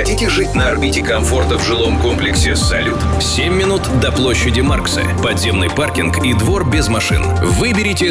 Хотите жить на орбите комфорта в жилом комплексе «Салют»? 7 минут до площади Маркса, подземный паркинг и двор без машин. Выберите